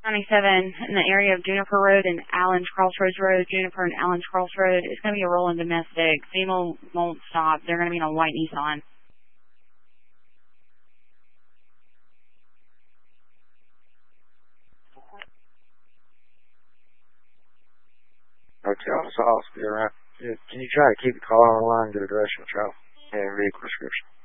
97 in the area of Juniper Road and Allen's Crossroads Road. Juniper and Allen's Crossroad. It's going to be a rolling domestic. FEMA won't stop. They're going to be in a white Nissan. Hotel Sauce, be around. Can you try to keep the call on the line and get a direction, Charles? And vehicle description.